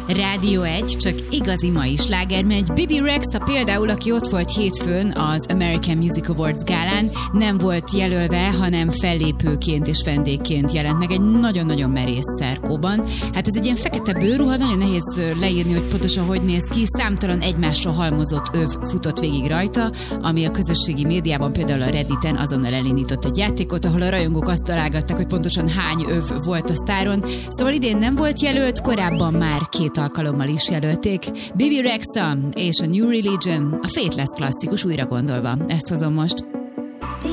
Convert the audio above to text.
Rádió 1, csak igazi mai sláger megy. Bibi Rexha például, aki ott volt hétfőn az American Music Awards gálán, nem volt jelölve, hanem fellépőként és vendégként jelent meg egy nagyon-nagyon merész szerkóban. Hát ez egy ilyen fekete bőrruha, nagyon nehéz leírni, hogy pontosan hogy néz ki. Számtalan egymásra halmozott öv futott végig rajta, ami a közösségi médiában, például a Redditen azonnal elindított egy játékot, ahol a rajongók azt találgatták, hogy pontosan hány öv volt a sztáron. Szóval idén nem volt jelölt, korábban már 2 alkalommal is jelölték. Bibi Rexha és a New Religion, a Faithless klasszikus újra gondolva. Ezt hozom most.